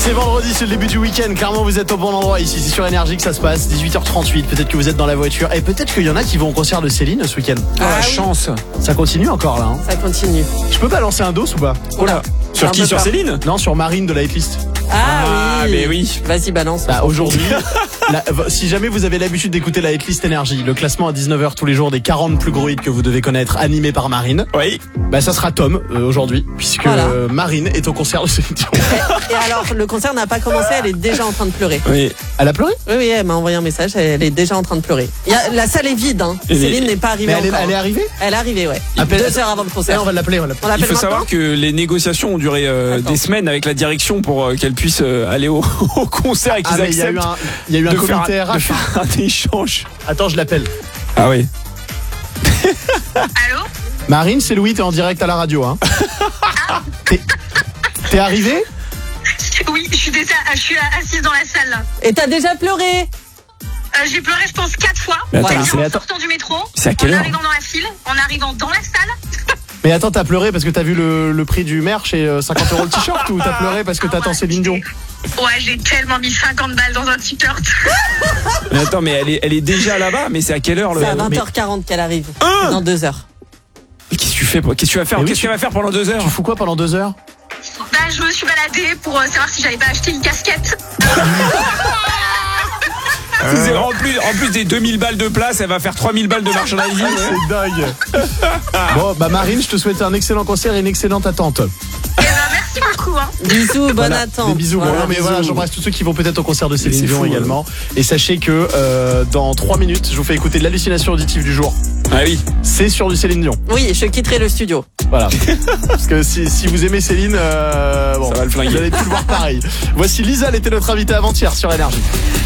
C'est vendredi, c'est le début du week-end. Clairement, vous êtes au bon endroit ici. C'est sur Énergie que ça se passe. 18h38. Peut-être que vous êtes dans la voiture. Et peut-être qu'il y en a qui vont au concert de Céline ce week-end. Ah, oui. chance. Ça continue encore là. Hein. Ça continue. Je peux balancer un dos ou pas? Oh là. Sur qui? Sur Céline? Non, sur Marine de la hitlist. Ah oui. mais oui. Vas-y, balance. Bah, aujourd'hui, si jamais vous avez l'habitude d'écouter la hitlist Énergie, le classement à 19h tous les jours des 40 plus gros hits que vous devez connaître, animé par Marine. Oui. Bah, ça sera Tom aujourd'hui, puisque Voilà. Marine est au concert de Céline Dion. Et alors, le concert n'a pas commencé, elle est déjà en train de pleurer. Oui. Elle a pleuré? Oui, elle m'a envoyé un message, elle est déjà en train de pleurer. La salle est vide, hein. Et Céline n'est pas arrivée Mais encore. elle est arrivée? Elle est arrivée, ouais. Appelle- 2 heures avant le concert. On va l'appeler. On Il l'appelle faut savoir maintenant que les négociations ont duré des semaines avec la direction pour qu'elle puisse aller au concert et qu'ils Ah, mais il y a eu acceptent il y a eu un de faire comité de RH. faire un échange. Attends, je l'appelle. Ah oui. Allô? Marine, c'est Louis, t'es en direct à la radio, hein. T'es arrivé? Oui, je suis assise dans la salle là. Et t'as déjà pleuré? J'ai pleuré, je pense, 4 fois. Mais attends, C'est-à-dire mais en attends. sortant du métro, C'est à quelle en heure? arrivant dans la file, en arrivant dans la salle. Mais attends, t'as pleuré parce que t'as vu le prix du merch et 50 € le t-shirt ou t'as pleuré parce que t'attends Céline Dion? Ouais, j'ai tellement mis 50 balles dans un t-shirt. Mais attends, mais elle est déjà là-bas, mais c'est à quelle heure le. C'est à 20h40 qu'elle arrive. Dans 2 heures. Mais qu'est-ce que tu fais? Qu'est-ce que tu vas faire? Mais oui, Qu'est-ce qu'elle va faire pendant 2 heures? Tu fous quoi pendant 2 heures? Bah, je me suis baladée pour savoir si j'avais pas acheté une casquette. En plus des 2000 balles de place, elle va faire 3000 balles de merchandising. C'est dingue. Bon, bah Marine, je te souhaite un excellent concert et une excellente attente. Eh ben, merci beaucoup. Hein. Bisous, bonne Voilà, attente. Des bisous. Voilà, Bon, mais bisous. voilà, j'embrasse tous ceux qui vont peut-être au concert de Céline c'est Dion fou, également. Et sachez que dans 3 minutes, je vous fais écouter l'hallucination auditive du jour. Ah oui. C'est sur du Céline Dion. Oui, je quitterai le studio. Voilà. Parce que si vous aimez Céline, bon, Ça va le flinguer. vous allez plus le voir pareil. Voici Lisa, elle était notre invitée avant-hier sur Énergie.